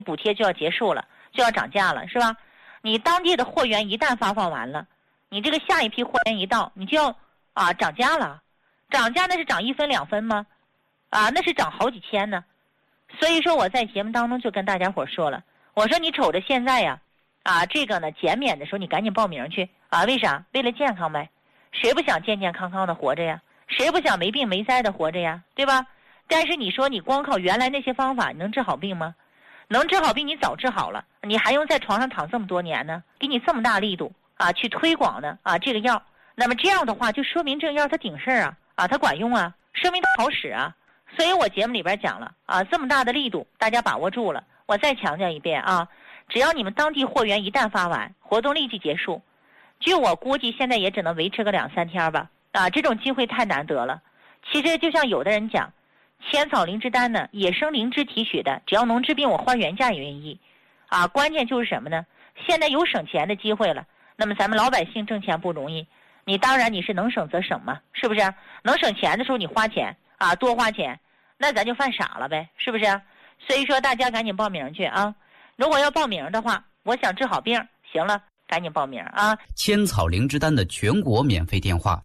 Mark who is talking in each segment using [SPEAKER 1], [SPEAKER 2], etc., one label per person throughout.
[SPEAKER 1] 补贴就要结束了，就要涨价了，是吧？你当地的货源一旦发放完了，你这个下一批货源一到，你就要涨价了。涨价那是涨1分2分吗？那是涨好几千呢。所以说我在节目当中就跟大家伙说了，我说你瞅着现在呀，这个呢减免的时候你赶紧报名去为啥？为了健康呗。谁不想健健康康的活着呀？谁不想没病没灾的活着呀？对吧？但是你说你光靠原来那些方法，你能治好病吗？能治好病你早治好了，你还用在床上躺这么多年呢？给你这么大力度去推广的这个药，那么这样的话就说明这个药它顶事儿它管用说明它好使啊。所以我节目里边讲了这么大的力度大家把握住了。我再强调一遍只要你们当地货源一旦发完，活动立即结束。据我估计现在也只能维持个2、3天吧这种机会太难得了。其实就像有的人讲，千草灵芝丹呢，野生灵芝提取的，只要能治病我还原价也愿意关键就是什么呢？现在有省钱的机会了，那么咱们老百姓挣钱不容易，你当然你是能省则省嘛，是不是？能省钱的时候你花钱多花钱，那咱就犯傻了呗，是不是？所以说大家赶紧报名去如果要报名的话，我想治好病，行了，赶紧报名
[SPEAKER 2] 千草灵芝丹的全国免费电话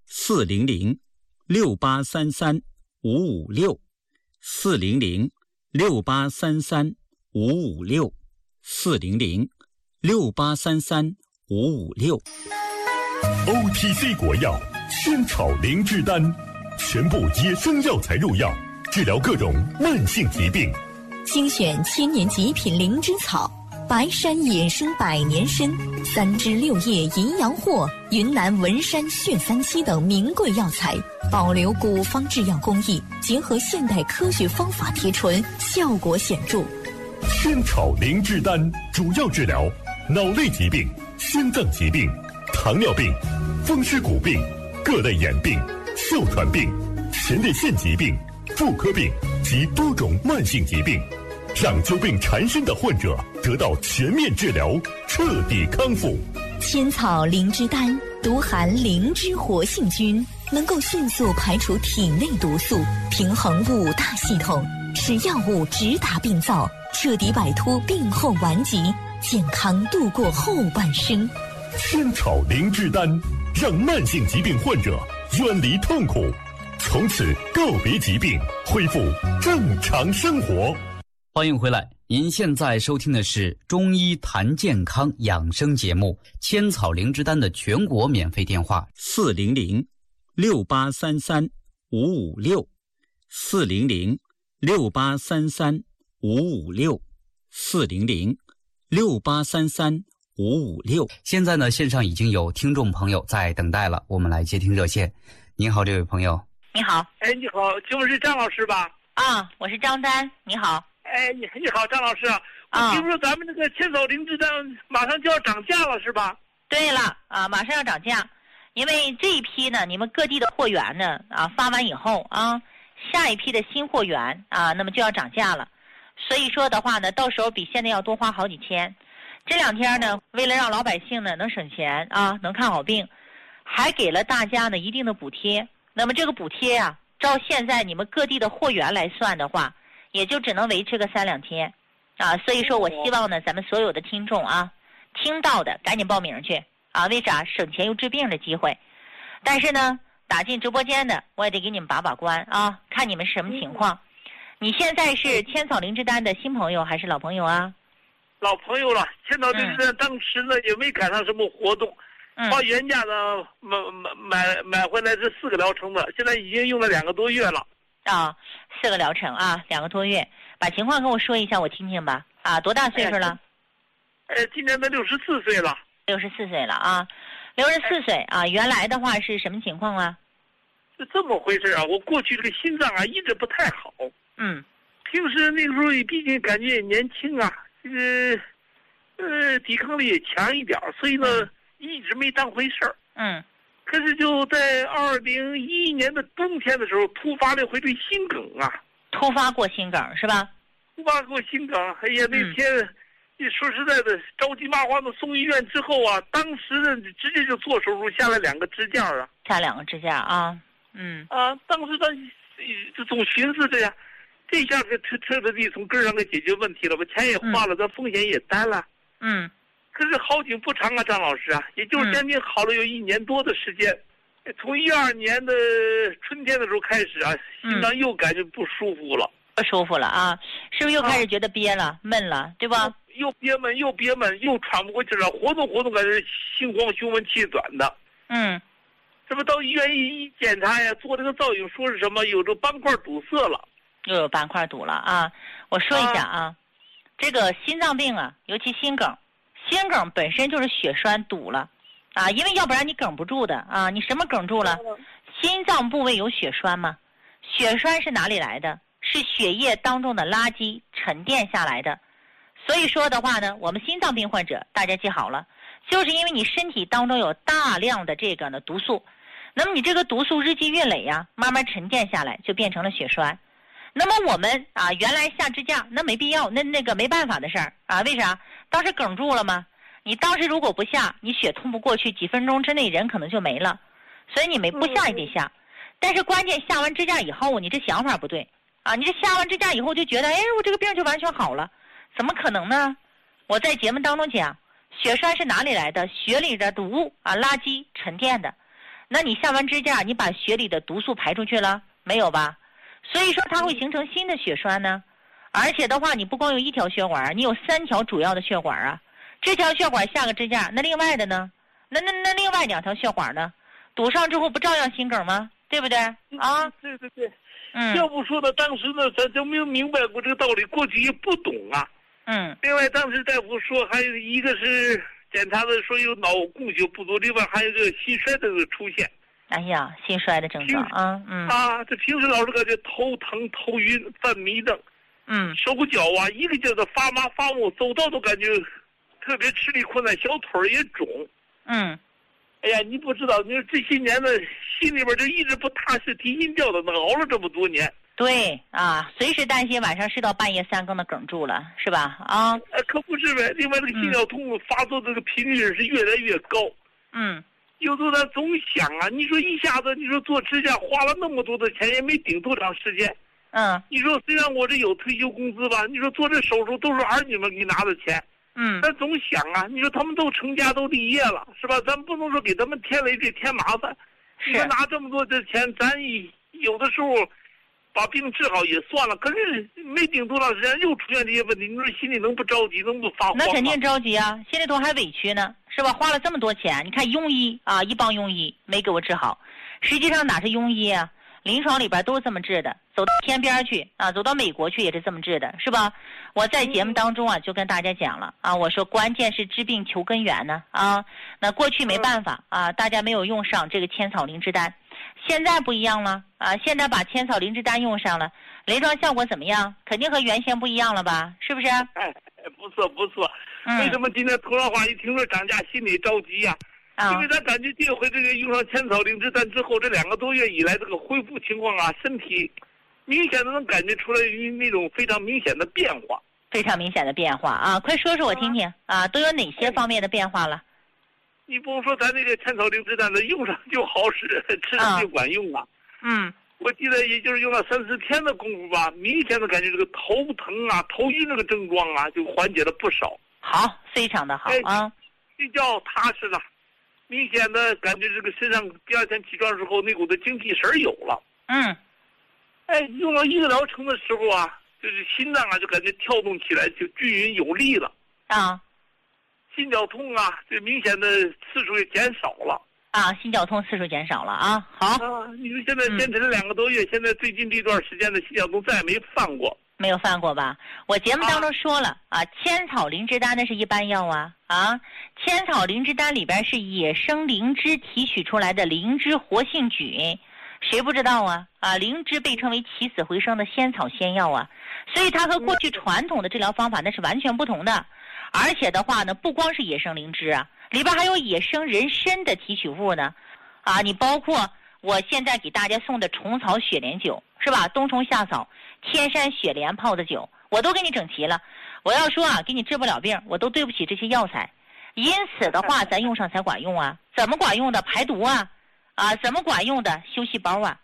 [SPEAKER 3] 400-6833-556，400-6833-556。OTC 国药千草灵芝丹，全部野生药材入药，治疗各种慢性疾病。
[SPEAKER 4] 精选千年极品灵芝草，白山野生100年参，3枝6叶营养货，云南文山血三七等名贵药材，保留古方制药工艺，结合现代科学方法提纯，效果显著。
[SPEAKER 3] 千草灵芝丹主要治疗脑类疾病、心脏疾病、糖尿病、风湿骨病、各类眼病、哮喘病、前列腺疾病、妇科病及多种慢性疾病，让久病缠身的患者得到全面治疗，彻底康复。
[SPEAKER 4] 千草灵芝丹独含灵芝活性菌，能够迅速排除体内毒素，平衡5大系统，使药物直达病灶，彻底摆脱病后顽疾，健康度过后半生。
[SPEAKER 3] 千草灵芝丹让慢性疾病患者远离痛苦，从此告别疾病，恢复正常生活。
[SPEAKER 2] 欢迎回来，您现在收听的是中医谈健康养生节目，千草灵芝丹的全国免费电话400-6833-556，400-6833-556。现在呢，线上已经有听众朋友在等待了，我们来接听热线。您好，这位朋友。
[SPEAKER 1] 你好。
[SPEAKER 5] 你好，请问是张老师吧？
[SPEAKER 1] 我是张丹，你好。
[SPEAKER 5] 你好，张老师我听说咱们这个千草灵芝丹马上就要涨价了，是吧？
[SPEAKER 1] 对了马上要涨价，因为这一批呢，你们各地的货源呢发完以后下一批的新货源那么就要涨价了。所以说的话呢，到时候比现在要多花好几千。这2天呢，为了让老百姓呢能省钱能看好病，还给了大家呢一定的补贴。那么这个补贴照现在你们各地的货源来算的话，也就只能维持个3、2天所以说我希望呢咱们所有的听众听到的赶紧报名去为啥？省钱又治病的机会。但是呢打进直播间的我也得给你们把关看你们是什么情况。你现在是千草灵芝丹的新朋友还是老朋友
[SPEAKER 5] 老朋友了。千草灵芝丹当时呢也没赶上什么活动，花原价呢买回来是4个疗程的，现在已经用了2个多月了。
[SPEAKER 1] 4个疗程2个多月，把情况跟我说一下我听听吧。多大岁数了？
[SPEAKER 5] 今年的64岁了。
[SPEAKER 1] 64岁了64岁原来的话是什么情况
[SPEAKER 5] 是这么回事我过去这个心脏一直不太好。平时那个时候毕竟感觉也年轻抵抗力也强一点，所以呢一直没当回事儿。可是就在2011年的冬天的时候，突发了一回这心梗
[SPEAKER 1] 突发过心梗是吧？
[SPEAKER 5] 突发过心梗，那天说实在的，着急麻慌的送医院之后当时呢直接就做手术，下了2个支架
[SPEAKER 1] 下2个支架当时他就总寻思着
[SPEAKER 5] 这下给彻底从根儿上给解决问题了，把钱也花了，咱风险也担了。可是好景不长啊，张老师啊，也就是将近好了有1年多的时间。从12年的春天的时候开始啊，心脏又感觉不舒服了。
[SPEAKER 1] 不舒服了啊，是不是又开始觉得憋了、闷了，对吧？
[SPEAKER 5] 又憋闷，又喘不过气了，活动感觉心慌、胸闷、气短的。这不到医院一检查呀，做这个造影，说是什么有这斑块堵塞了，
[SPEAKER 1] 又有斑块堵了啊！我说一下啊，这个心脏病啊，尤其心梗本身就是血栓堵了啊，因为要不然你梗不住的啊，你什么梗住了？心脏部位有血栓吗？血栓是哪里来的？是血液当中的垃圾沉淀下来的。所以说的话呢，我们心脏病患者大家记好了，就是因为你身体当中有大量的这个呢毒素，那么你这个毒素日积月累呀，慢慢沉淀下来就变成了血栓。那么我们啊原来下支架那没必要，那个没办法的事儿啊，为啥？当时梗住了吗？你当时如果不下，你血通不过去，几分钟之内人可能就没了，所以你不下也得下。但是关键下完支架以后，你这想法不对啊！你这下完支架以后就觉得，哎，我这个病就完全好了，怎么可能呢？我在节目当中讲，血栓是哪里来的？血里的毒物啊，垃圾沉淀的。那你下完支架，你把血里的毒素排出去了没有吧？所以说它会形成新的血栓呢。而且的话，你不光有1条血管，你有3条主要的血管啊。这条血管下个支架，那另外的呢？那另外2条血管呢？堵上之后不照样心梗吗？对不对啊？
[SPEAKER 5] 对。要不说呢，当时呢，咱就没有明白过这个道理，过去也不懂啊。另外，当时大夫说，还有一个是检查的说有脑供血不足，另外还有个心衰的出现。
[SPEAKER 1] 哎呀，心衰的症状啊，
[SPEAKER 5] 这平时老是感觉头疼、头晕、犯迷瞪，手脚啊一个劲的发麻发木，走道都感觉特别吃力困难，小腿也肿。哎呀，你不知道，你说这些年呢，心里边就一直不踏实，提心吊胆的熬了这么多年。
[SPEAKER 1] 对啊，随时担心晚上睡到半夜3更的梗住了，是吧？啊，
[SPEAKER 5] 可不是呗。另外，这个心绞痛发作的这个频率是越来越高。有时候咱总想啊，你说一下子，你说做指甲花了那么多的钱，也没顶多长时间。你说虽然我这有退休工资吧，你说做这手术都是儿女们给拿的钱。咱总想啊，你说他们都成家都立业了，是吧？咱不能说给他们添累赘添麻烦。你说拿这么多的钱，咱有的时候把病治好也算了，可是没顶多长时间又出现这些问题，你说心里能不着急，能不发慌吗？
[SPEAKER 1] 那肯定着急啊，心里头还委屈呢，是吧？花了这么多钱，你看庸医啊，一帮庸医没给我治好，实际上哪是庸医啊？临床里边都是这么治的，走到天边去啊，走到美国去也是这么治的，是吧？我在节目当中啊就跟大家讲了啊，我说关键是治病求根源呢啊。那过去没办法啊，大家没有用上这个千草灵芝丹，现在不一样了啊，现在把千草灵芝丹用上了，临床效果怎么样？肯定和原先不一样了吧？是不是？
[SPEAKER 5] 不错。为什么今天突然话一听说涨价，心里着急呀？因为咱感觉这回这个用上千草灵芝丹之后，这2个多月以来这个恢复情况啊，身体明显的能感觉出来那种非常明显的变化。
[SPEAKER 1] 非常明显的变化啊！快说说我听听啊，都有哪些方面的变化了？
[SPEAKER 5] 你不说咱这个千草灵芝丹的用上就好使，吃上就管用啊。我记得也就是用了3、4天的功夫吧，明显的感觉这个头疼啊、头晕这个症状啊就缓解了不少。
[SPEAKER 1] 好，非常的好啊！
[SPEAKER 5] 睡觉踏实了，明显的感觉这个身上第2天起床之后那股子精气神有了。用到1个疗程的时候啊，就是心脏啊就感觉跳动起来就均匀有力了
[SPEAKER 1] 啊，
[SPEAKER 5] 心绞痛啊就明显的次数也减少了
[SPEAKER 1] 啊，心绞痛次数减少了啊。好
[SPEAKER 5] 啊，你说现在坚持了2个多月，现在最近这段时间的心绞痛再也没犯过。
[SPEAKER 1] 没有犯过吧？我节目当中说了啊，千草灵芝丹那是一般药啊，千草灵芝丹里边是野生灵芝提取出来的灵芝活性菌，谁不知道啊？灵芝被称为起死回生的仙草仙药啊，所以它和过去传统的治疗方法那是完全不同的。而且的话呢，不光是野生灵芝啊，里边还有野生人参的提取物呢，你包括我现在给大家送的虫草雪莲酒，是吧？冬虫夏草、天山雪莲泡的酒，我都给你整齐了。我要说给你治不了病，我都对不起这些药材。因此的话，咱用上才管用啊。怎么管用的？排毒啊，怎么管用的？修细胞啊。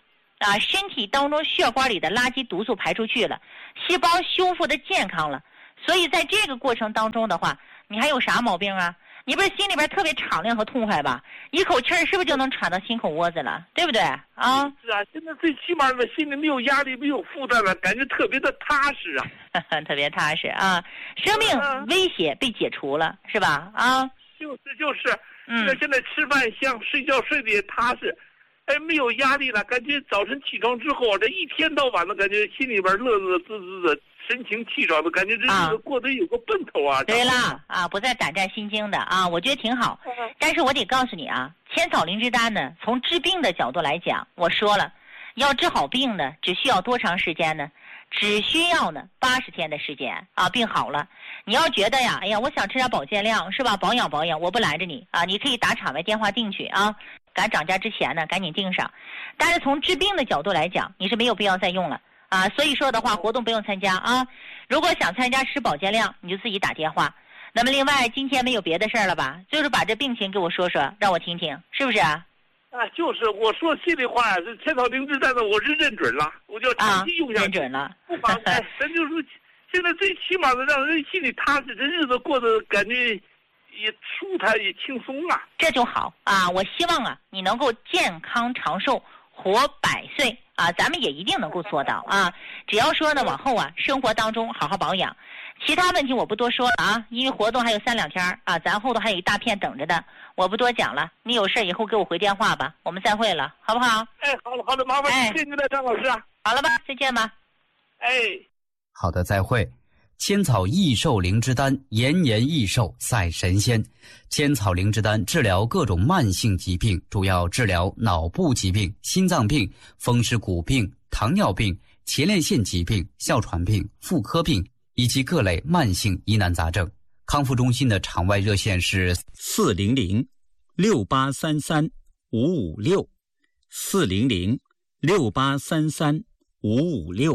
[SPEAKER 1] 身体当中血管里的垃圾毒素排出去了，细胞修复的健康了。所以在这个过程当中的话，你还有啥毛病啊？你不是心里边特别敞亮和痛快吧？一口气儿是不是就能喘到心口窝子了？对不对啊？
[SPEAKER 5] 是啊，现在最起码的心里没有压力，没有负担了，感觉特别的踏实啊，
[SPEAKER 1] 特别踏实啊！生命威胁被解除了，是吧？啊，
[SPEAKER 5] 就是，现在吃饭香，睡觉睡得也踏实，没有压力了，感觉早晨起床之后，这一天到晚的感觉心里边乐乐滋滋的。神情气爽的感觉，这日子过得有个奔头啊！
[SPEAKER 1] 对了啊，不再胆战心惊的啊，我觉得挺好。但是我得告诉你啊，千草灵芝丹呢，从治病的角度来讲，我说了，要治好病呢，只需要多长时间呢？只需要呢80天的时间啊，病好了。你要觉得呀，哎呀，我想吃点保健量是吧？保养保养，我不拦着你啊，你可以打场外电话订去啊，赶涨价之前呢，赶紧订上。但是从治病的角度来讲，你是没有必要再用了。所以说的话，活动不用参加啊。如果想参加吃保健量，你就自己打电话。那么另外，今天没有别的事儿了吧？就是把这病情给我说说，让我听听，是不是啊？
[SPEAKER 5] 就是我说心里话呀，这千草灵芝丹的我是认准了，我就长期用下去。
[SPEAKER 1] 认准了。
[SPEAKER 5] 不妨咱就是现在最起码的让人心里踏实，这日子过得感觉也舒坦也轻松啊。
[SPEAKER 1] 这就好啊！我希望啊，你能够健康长寿，活100岁。咱们也一定能够做到啊！只要说呢，往后啊，生活当中好好保养，其他问题我不多说了啊，因为活动还有3-2天啊，咱后头还有一大片等着的，我不多讲了。你有事以后给我回电话吧，我们再会了，好不好？
[SPEAKER 5] 好的，麻烦谢谢您了，张老师啊。
[SPEAKER 1] 好了吧，再见吧。
[SPEAKER 2] 好的，再会。千草益寿灵芝丹，延年益寿赛神仙。千草灵芝丹治疗各种慢性疾病，主要治疗脑部疾病、心脏病、风湿骨病、糖尿病、前列腺疾病、哮喘病、妇科病以及各类慢性疑难杂症。康复中心的场外热线是
[SPEAKER 6] 400-6833-556 400-6833-556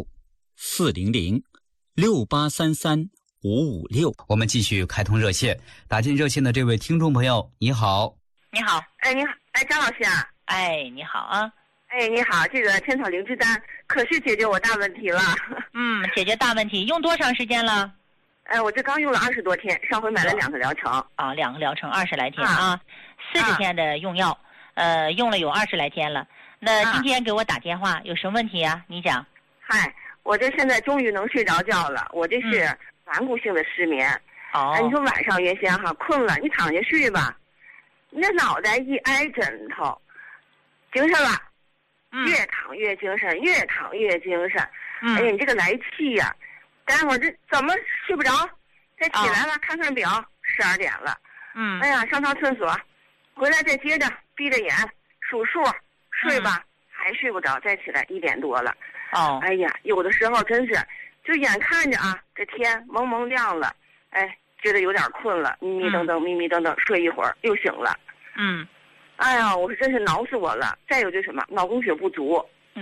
[SPEAKER 6] 400-6833-556。
[SPEAKER 2] 我们继续开通热线，打进热线的这位听众朋友，你好。
[SPEAKER 1] 你好。
[SPEAKER 7] 你好，张老师啊。
[SPEAKER 1] 你好啊。
[SPEAKER 7] 你好，这个千草灵芝丹可是解决我大问题了。
[SPEAKER 1] 解决大问题，用多长时间了？
[SPEAKER 7] 我这刚用了20多天，上回买了2个疗程。
[SPEAKER 1] 2个疗程20来天啊，40天的用药，用了有20来天了。那今天给我打电话，有什么问题啊？你讲。
[SPEAKER 7] 嗨，我这现在终于能睡着觉了，我这是顽固性的失眠。你说晚上原先困了，你躺下睡吧，你那脑袋一挨枕头，精神了，越躺越精神，越躺越精神。哎呀，你这个来气呀！待会儿这怎么睡不着？再起来了，看看表，12点了。哎呀，上趟厕所，回来再接着闭着眼数数，睡吧，还睡不着，再起来1点多了。哎呀，有的时候真是，就眼看着这天蒙蒙亮了，觉得有点困了，迷迷瞪瞪，睡一会儿又醒了。哎呀，我说真是挠死我了。再有就什么脑供血不足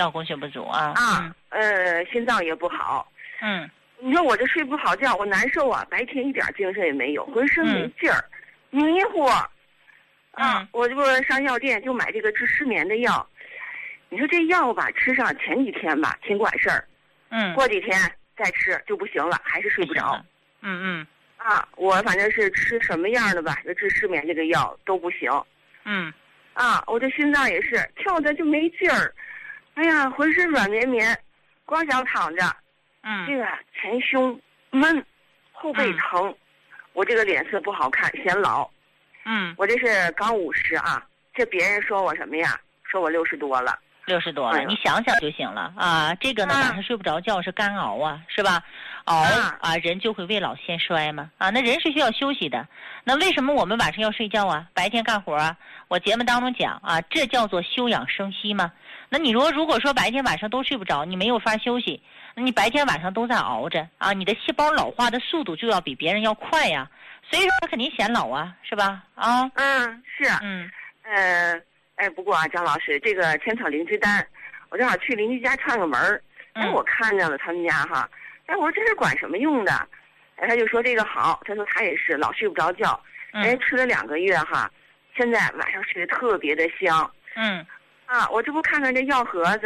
[SPEAKER 7] 心脏也不好。你说我这睡不好觉，我难受啊，白天一点精神也没有，浑身没劲儿，迷糊。我这不上药店就买这个治失眠的药。你说这药吧，吃上前几天吧挺管事儿，过几天再吃就不行了，还是睡不着。我反正是吃什么样的吧，就治失眠这个药都不行。我这心脏也是跳的就没劲儿，哎呀，浑身软绵绵，光想躺着。这个前胸闷，后背疼，我这个脸色不好看，显老。我这是刚50啊，这别人说我什么呀？说我60多了。60多了，你想想就行了啊。这个呢，晚上睡不着觉是干熬啊，是吧？熬人就会未老先衰嘛。那人是需要休息的。那为什么我们晚上要睡觉啊？白天干活啊？我节目当中讲这叫做休养生息嘛。那你如果说白天晚上都睡不着，你没有法休息，那你白天晚上都在熬着你的细胞老化的速度就要比别人要快呀。所以说他肯定显老啊，是吧？是。不过张老师，这个千草灵芝丹，我正好去邻居家串个门儿，我看见了他们家我说这是管什么用的？他就说这个好，他说他也是老睡不着觉，吃了2个月现在晚上睡得特别的香。我这不看看这药盒子，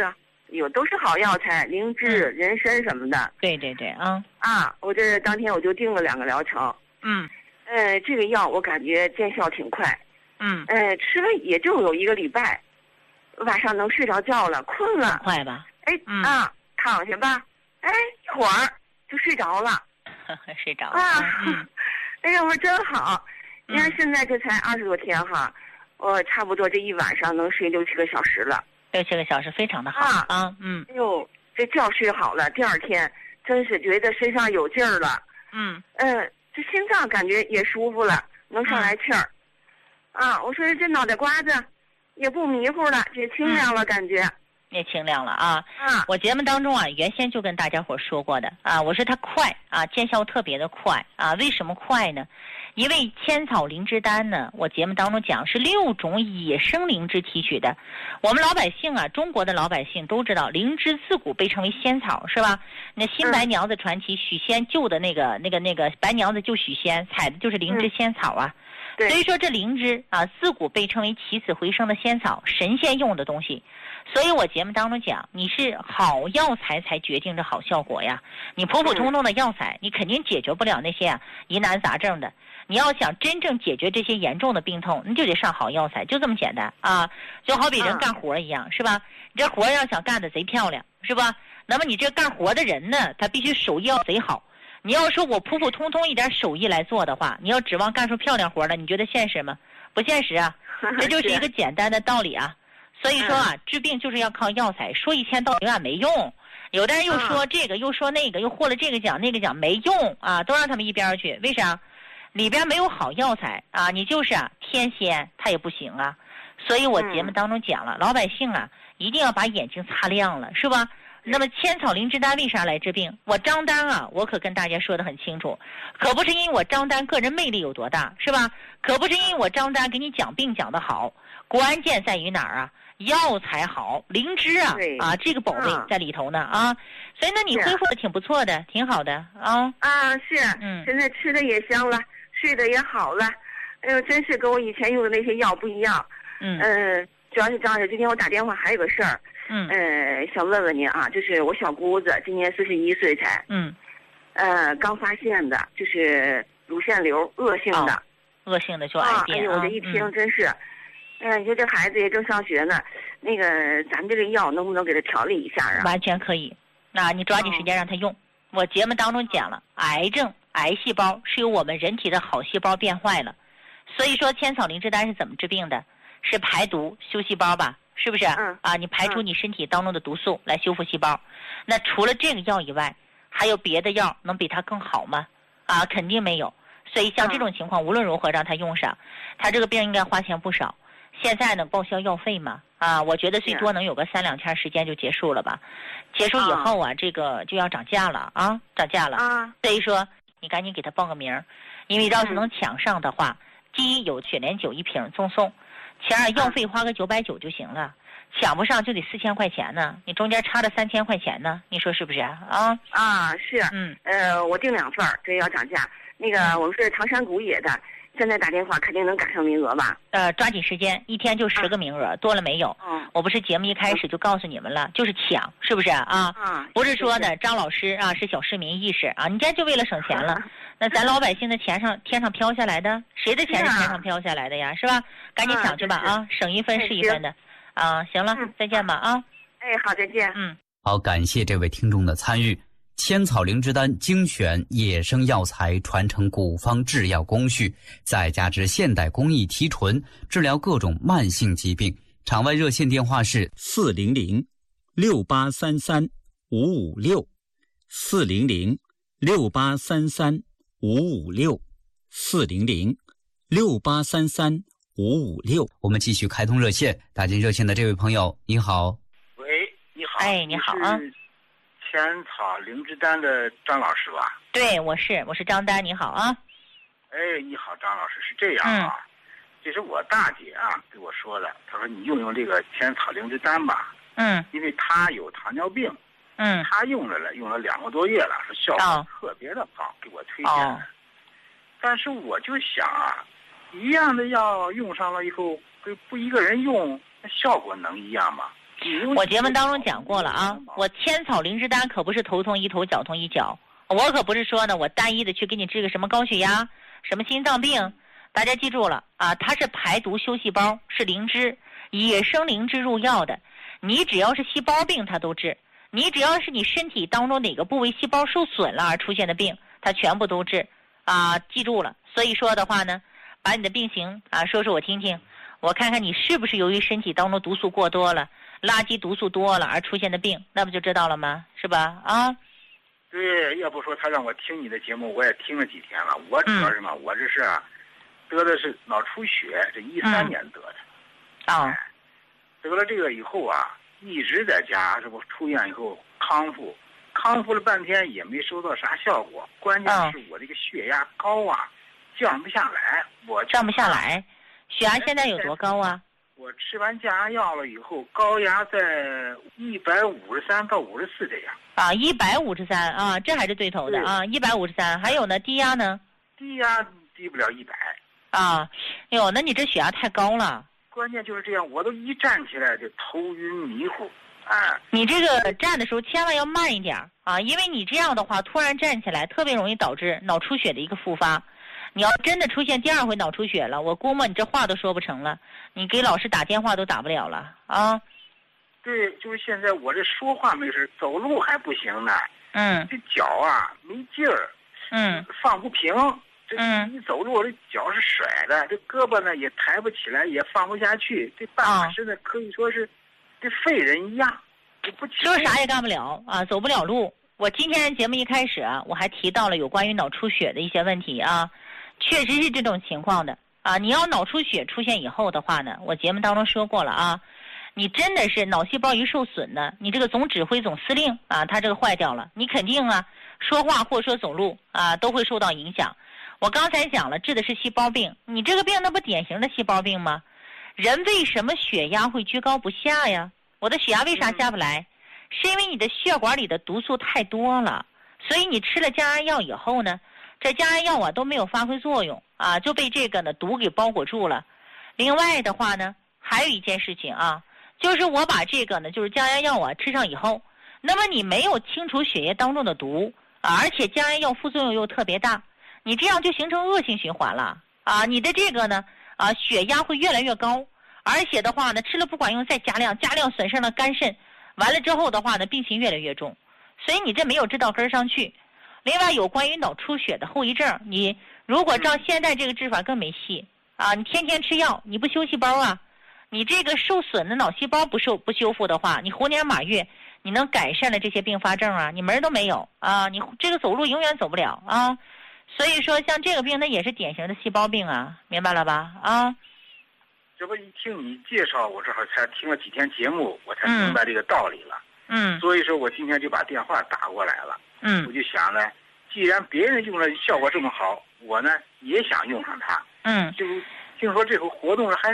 [SPEAKER 7] 有都是好药材，灵芝、人参什么的。
[SPEAKER 1] 对对对，啊。
[SPEAKER 7] 我这当天我就订了2个疗程。这个药我感觉见效挺快。吃了也就有1个礼拜，晚上能睡着觉了，困了。
[SPEAKER 1] 快吧？
[SPEAKER 7] 躺下吧，一会儿就睡着了。
[SPEAKER 1] 睡着了。
[SPEAKER 7] 哎呀，我说真好。你看现在这才20多天哈，我差不多这一晚上能睡6、7个小时了。
[SPEAKER 1] 6、7个小时非常的好
[SPEAKER 7] 哎呦，这觉睡好了，第2天真是觉得身上有劲儿了。这心脏感觉也舒服了，能上来气儿。我说这脑袋瓜子也不迷糊了，也清凉了，感觉。
[SPEAKER 1] 也清凉了啊！我节目当中原先就跟大家伙说过的我说它快见效特别的快为什么快呢？因为千草灵芝丹呢，我节目当中讲是6种野生灵芝提取的。我们老百姓中国的老百姓都知道，灵芝自古被称为仙草，是吧？那新白娘子传奇，许仙救的那个白娘子救许仙，采的就是灵芝仙草所以说这灵芝自古被称为起死回生的仙草，神仙用的东西。所以我节目当中讲，你是好药材才决定着好效果呀。你普普通通的药材，你肯定解决不了那些疑难杂症的。你要想真正解决这些严重的病痛，你就得上好药材，就这么简单就好比人干活一样，是吧？你这活要想干得贼漂亮，是吧？那么你这干活的人呢，他必须手艺要贼好。你要说我普普通通一点手艺来做的话，你要指望干出漂亮活来，你觉得现实吗？不现实这就是一个简单的道理所以说治病就是要靠药材，说1000道永远没用。有的人又说这个又说那个，又获了这个奖那个奖，没用都让他们一边去。为啥？里边没有好药材你就是天仙它也不行所以我节目当中讲了，老百姓一定要把眼睛擦亮了，是吧？那么千草灵芝丹为啥来治病？我张丹我可跟大家说得很清楚，可不是因为我张丹个人魅力有多大，是吧？可不是因为我张丹给你讲病讲得好，关键在于哪儿药材好，灵芝这个宝贝在里头呢所以呢你恢复的挺不错的，挺好的
[SPEAKER 7] 是现在吃的也香了，睡得也好了。哎呦，真是跟我以前用的那些药不一样。主要是张姐，今天我打电话还有个事儿。想问问您就是我小姑子今年41岁才。刚发现的，就是乳腺瘤，恶性的。
[SPEAKER 1] 恶性的就癌变。
[SPEAKER 7] 哎呦，我这一听真是，你说这孩子也正上学呢，那个咱这个药能不能给他调理一下
[SPEAKER 1] 完全可以，你抓紧时间让他用。我节目当中讲了，癌症、癌细胞是由我们人体的好细胞变坏了，所以说千草灵芝丹是怎么治病的？是排毒修细胞吧，是不是？你排出你身体当中的毒素来修复细胞。那除了这个药以外，还有别的药能比它更好吗？肯定没有。所以像这种情况，无论如何让他用上，他这个病应该花钱不少。现在呢，报销药费嘛，我觉得最多能有个3、2天时间就结束了吧。结束以后这个就要涨价了涨价了。所以说你赶紧给他报个名，因为要是能抢上的话，第一有雪莲酒1瓶赠送，其二药费花个990就行了，抢不上就得4000块钱呢，你中间差了3000块钱呢，你说是不是
[SPEAKER 7] 是。我订2份，这要涨价。那个我们是唐山古野的，现在打电话肯定能赶上名额吧？
[SPEAKER 1] 抓紧时间，一天就10个名额，多了没有？我不是节目一开始就告诉你们了，就是抢，是不是不是说的张老师是小市民意识你这就为了省钱了。那咱老百姓的钱上天上飘下来的，谁的钱是天上飘下来的呀？是吧？赶紧抢去吧省1分是1分的行了，再见吧
[SPEAKER 7] 好，再见。
[SPEAKER 2] 好，感谢这位听众的参与。千草灵芝丹精选野生药材，传承古方制药工序，再加之现代工艺提纯，治疗各种慢性疾病。场外热线电话是
[SPEAKER 6] 400-6833-556 400-6833-556 400-6833-556。
[SPEAKER 2] 我们继续开通热线，打进热线的这位朋友，你好。
[SPEAKER 8] 喂，你好。
[SPEAKER 1] 你好
[SPEAKER 8] 千草灵芝丹的张老师吧？
[SPEAKER 1] 对，我是张丹，你好
[SPEAKER 8] 你好，张老师，是这样这是我大姐给我说的，她说你用这个千草灵芝丹吧，因为她有糖尿病，她用了2个多月了，说效果特别的好，给我推荐的。但是我就想一样的药用上了以后，不一个人用，那效果能一样吗？
[SPEAKER 1] 我节目当中讲过了啊，我千草灵芝丹可不是头痛医头脚痛医脚，我可不是说呢我单一的去给你治个什么高血压什么心脏病，大家记住了啊，它是排毒修细胞，是灵芝，野生灵芝入药的，你只要是细胞病它都治，你只要是你身体当中哪个部位细胞受损了而出现的病，它全部都治啊，记住了。所以说的话呢，把你的病情啊说说我听听，我看看你是不是由于身体当中毒素过多了，垃圾毒素多了而出现的病，那不就知道了吗？是吧？啊，
[SPEAKER 8] 对，要不说他让我听你的节目，我也听了几天了。我主要是什么？我这是得的是脑出血，这13年得的。
[SPEAKER 1] 哦。
[SPEAKER 8] 得了这个以后啊，一直在家，这不出院以后康复了半天也没收到啥效果。关键是我这个血压高啊，降不下来。
[SPEAKER 1] 降不下来，血压现在有多高啊？
[SPEAKER 8] 我吃完降压药了以后，高压在153到54这样。
[SPEAKER 1] 啊，153啊，这还是对头的啊，153。还有呢，低压呢？
[SPEAKER 8] 低压低不了100。
[SPEAKER 1] 啊，哟，那你这血压太高了。
[SPEAKER 8] 关键就是这样，我都一站起来就头晕迷糊。啊，
[SPEAKER 1] 你这个站的时候千万要慢一点啊，因为你这样的话突然站起来，特别容易导致脑出血的一个复发。你要真的出现第2回脑出血了，我估摸你这话都说不成了，你给老师打电话都打不了了啊。
[SPEAKER 8] 对，就是现在我这说话没事，走路还不行呢。这脚啊没劲儿。放不平。这一走路，这脚是甩的，这胳膊呢也抬不起来，也放不下去。这半把身子可以说是跟废人一样，
[SPEAKER 1] 就是啥也干不了啊，走不了路。我今天节目一开始啊，我还提到了有关于脑出血的一些问题啊，确实是这种情况的啊。你要脑出血出现以后的话呢，我节目当中说过了啊，你真的是脑细胞一受损呢，你这个总指挥总司令啊，它这个坏掉了，你肯定啊说话或者说走路啊都会受到影响。我刚才讲了，治的是细胞病，你这个病那不典型的细胞病吗？人为什么血压会居高不下呀？我的血压为啥下不来？是因为你的血管里的毒素太多了，所以你吃了降压药以后呢，这降压药啊都没有发挥作用啊，就被这个呢毒给包裹住了。另外的话呢，还有一件事情啊，就是我把这个呢就是降压药啊吃上以后，那么你没有清除血液当中的毒啊，而且降压药副作用又特别大，你这样就形成恶性循环了啊！你的这个呢啊血压会越来越高，而且的话呢吃了不管用再加量损伤了肝肾，完了之后的话呢病情越来越重，所以你这没有治到根上去。另外有关于脑出血的后遗症，你如果照现在这个治法更没戏啊！你天天吃药，你不修细胞啊，你这个受损的脑细胞不修复的话，你猴年马月你能改善了这些并发症啊？你门都没有啊！你这个走路永远走不了啊！所以说像这个病那也是典型的细胞病啊，明白了吧？啊，
[SPEAKER 8] 这不一听你介绍，我正好才听了几天节目，我才明白这个道理了。所以说我今天就把电话打过来了。我就想呢，既然别人用了效果这么好，我呢也想用上它。就听说这个活动还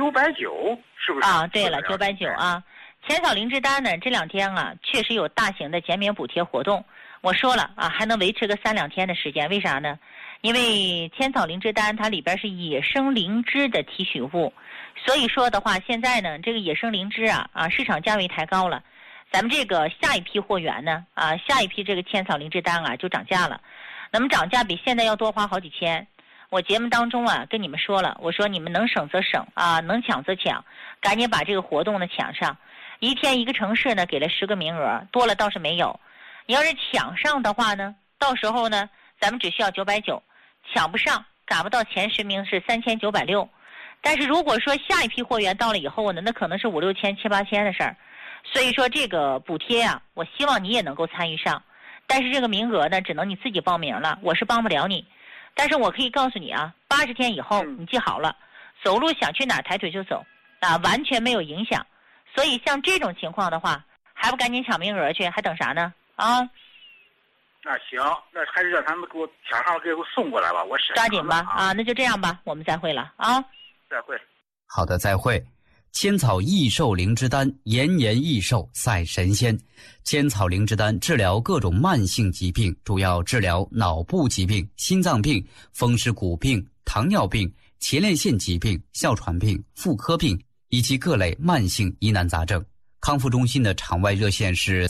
[SPEAKER 8] 990，是不是？
[SPEAKER 1] 啊，对了，990啊。千草灵芝丹呢，这2天啊，确实有大型的减免补贴活动。我说了啊，还能维持个3-2天的时间，为啥呢？因为千草灵芝丹它里边是野生灵芝的提取物，所以说的话，现在呢，这个野生灵芝啊市场价位抬高了，咱们这个下一批货源呢下一批这个千草灵芝丹啊就涨价了，那么涨价比现在要多花好几千。我节目当中啊跟你们说了，我说你们能省则省啊，能抢则抢，赶紧把这个活动呢抢上。1天1个城市呢给了10个名额，多了倒是没有。你要是抢上的话呢，到时候呢咱们只需要990，抢不上赶不到前10名是3960。但是如果说下一批货源到了以后呢，那可能是5-6千7-8千的事儿。所以说这个补贴啊，我希望你也能够参与上，但是这个名额呢只能你自己报名了，我是帮不了你。但是我可以告诉你啊，80天以后你记好了，走路想去哪儿抬腿就走啊，完全没有影响。所以像这种情况的话，还不赶紧抢名额去，还等啥呢？啊，
[SPEAKER 8] 那行，那还是让他们给我抢上，给我送过来吧，我审。
[SPEAKER 1] 抓紧吧啊，那就这样吧，我们再会了啊。
[SPEAKER 8] 再会。
[SPEAKER 2] 好的，再会。千草益寿灵芝丹，延年益寿赛神仙。千草灵芝丹治疗各种慢性疾病，主要治疗脑部疾病、心脏病、风湿骨病、糖尿病、前列腺疾病、哮喘病、妇科病以及各类慢性疑难杂症。 康复中心的场外热线是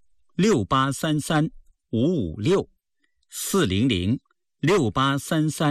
[SPEAKER 6] 400-6833-556，400-6833